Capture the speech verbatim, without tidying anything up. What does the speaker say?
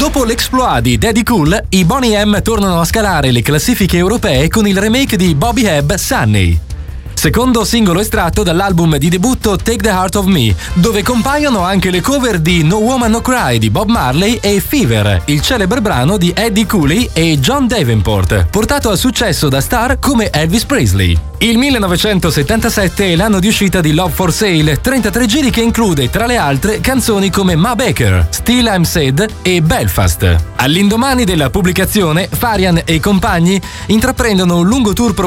Dopo l'exploit di Daddy Cool, i Boney M tornano a scalare le classifiche europee con il remake di Bobby Hebb, Sunny. Secondo singolo estratto dall'album di debutto Take the Heart of Me, dove compaiono anche le cover di No Woman No Cry di Bob Marley e Fever, il celebre brano di Eddie Cooley e John Davenport, portato al successo da star come Elvis Presley. Il millenovecentosettantasette è l'anno di uscita di Love for Sale, trentatré giri che include, tra le altre, canzoni come Ma Baker, Still I'm Sad e Belfast. All'indomani della pubblicazione, Farian e i compagni intraprendono un lungo tour